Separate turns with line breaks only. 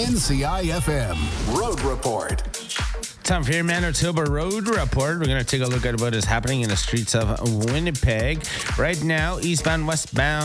NCIFM Road Report.
Time for your Manitoba Road Report. We're going to take a look at what is happening in the streets of Winnipeg. Right now, eastbound, westbound,